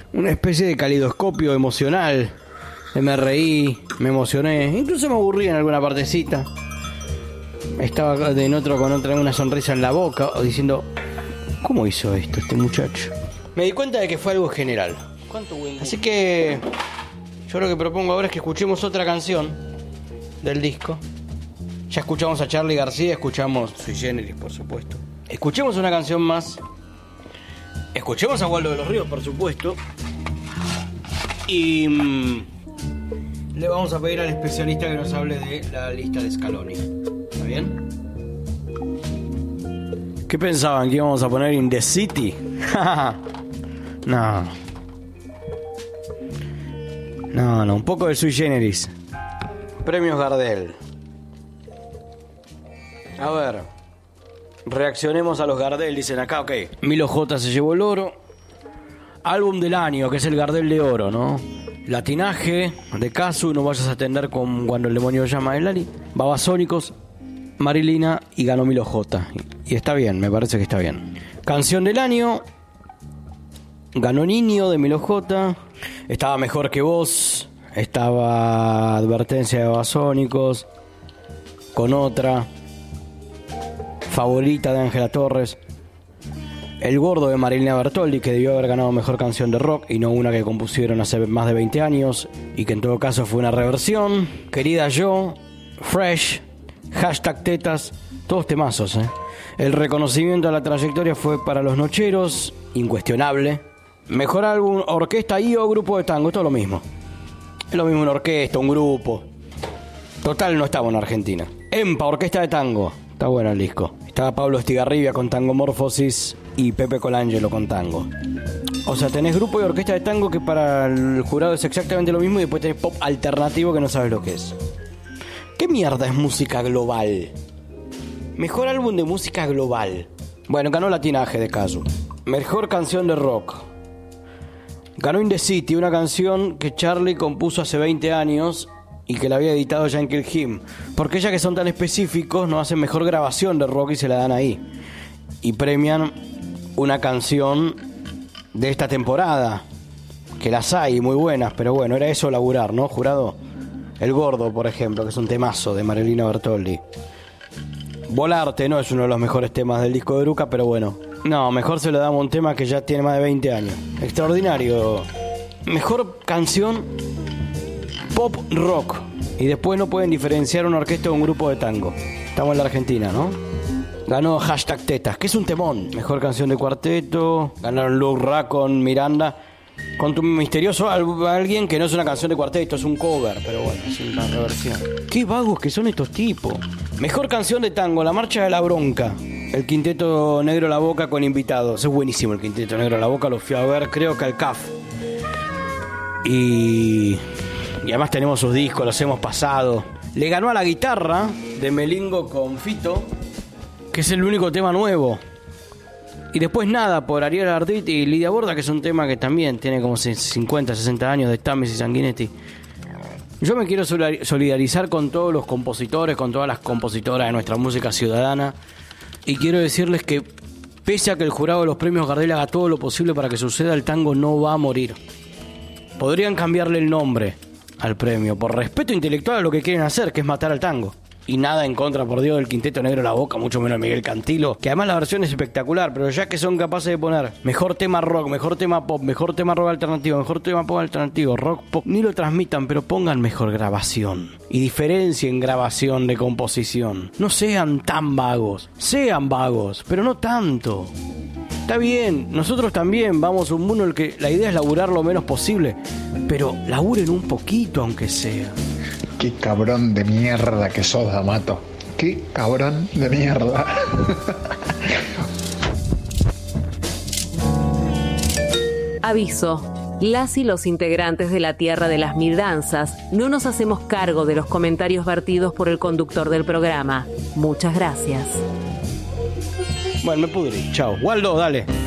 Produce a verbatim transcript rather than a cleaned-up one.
una especie de calidoscopio emocional. Me reí, me emocioné, incluso me aburrí en alguna partecita. Estaba en otro con otra una sonrisa en la boca, diciendo, ¿cómo hizo esto este muchacho? Me di cuenta de que fue algo general. Así que yo lo que propongo ahora es que escuchemos otra canción del disco. Ya escuchamos a Charly García, escuchamos Sui Generis, por supuesto. Escuchemos una canción más. Escuchemos a Waldo de los Ríos, por supuesto. Y mmm, le vamos a pedir al especialista que nos hable de la lista de Scaloni. ¿Está bien? ¿Qué pensaban? ¿Que íbamos a poner In the City? No. No, no, un poco de Sui Generis. Premios Gardel. A ver, reaccionemos a los Gardel, dicen acá, ok. Milo J se llevó el oro. Álbum del año, que es el Gardel de oro, ¿no? Latinaje de Casu, No vayas a atender con Cuando el demonio llama a Elali. Babasónicos, Marilina y ganó Milo J. Y está bien, me parece que está bien. Canción del año, ganó Niño de Milo J. Estaba Mejor que Vos. Estaba Advertencia de Babasónicos. Con Otra. Favorita de Ángela Torres. El Gordo de Marilina Bertoldi, que debió haber ganado Mejor Canción de Rock y no una que compusieron hace más de veinte años y que en todo caso fue una reversión. Querida Yo, Fresh, Hashtag Tetas, todos temazos, ¿eh? El reconocimiento a la trayectoria fue para Los Nocheros, incuestionable. Mejor álbum, orquesta y o grupo de tango, todo lo mismo. Es lo mismo una orquesta, un grupo. Total, no estaba en Argentina. Empa, orquesta de tango. Está bueno el disco. Estaba Pablo Estigarribia con Tangomorfosis y Pepe Colangelo con tango. O sea, tenés grupo y orquesta de tango que para el jurado es exactamente lo mismo y después tenés pop alternativo que no sabes lo que es. ¿Qué mierda es música global? Mejor álbum de música global. Bueno, ganó Latinaje de Casu. Mejor canción de rock. Ganó In the City, una canción que Charly compuso hace veinte años y que la había editado Yankee Him. Porque ya que son tan específicos, no hacen mejor grabación de rock y se la dan ahí. Y premian una canción de esta temporada, que las hay muy buenas, pero bueno, era eso laburar, ¿no, jurado? El Gordo, por ejemplo, que es un temazo de Marilina Bertoldi. Volarte no es uno de los mejores temas del disco de Eruca, pero bueno. No, mejor se le damos un tema que ya tiene más de veinte años. Extraordinario. Mejor canción pop rock. Y después no pueden diferenciar una orquesta o un grupo de tango. Estamos en la Argentina, ¿no? Ganó Hashtag Tetas, que es un temón. Mejor canción de cuarteto. Ganaron Luke Ra con Miranda. Con Tu Misterioso Alguien, que no es una canción de cuarteto, es un cover. Pero bueno, es una reversión. Qué vagos que son estos tipos. Mejor canción de tango, La Marcha de la Bronca. El Quinteto Negro La Boca con invitados. Es buenísimo el Quinteto Negro La Boca, lo fui a ver, creo que al C A F. Y... y además tenemos sus discos, los hemos pasado. Le ganó a La Guitarra de Melingo con Fito, que es el único tema nuevo. Y después Nada por Ariel Ardit y Lidia Borda, que es un tema que también tiene como cincuenta, sesenta años, de Tamis y Sanguinetti. Yo me quiero solidarizar con todos los compositores, con todas las compositoras de nuestra música ciudadana. Y quiero decirles que, pese a que el jurado de los premios Gardel haga todo lo posible para que suceda, el tango no va a morir. Podrían cambiarle el nombre al premio, por respeto intelectual a lo que quieren hacer, que es matar al tango. Y nada en contra, por Dios, del Quinteto Negro La Boca, mucho menos de Miguel Cantilo, que además la versión es espectacular, pero ya que son capaces de poner mejor tema rock, mejor tema pop, mejor tema rock alternativo, mejor tema pop alternativo, rock pop, ni lo transmitan, pero pongan mejor grabación. Y diferencien grabación de composición. No sean tan vagos, sean vagos, pero no tanto. Está bien, nosotros también vamos a un mundo en el que la idea es laburar lo menos posible, pero laburen un poquito aunque sea. Qué cabrón de mierda que sos, D'Amato. Qué cabrón de mierda. Aviso. Las y los integrantes de la Tierra de las Mil Danzas no nos hacemos cargo de los comentarios vertidos por el conductor del programa. Muchas gracias. Bueno, me pudrí. Chao. Waldo, dale.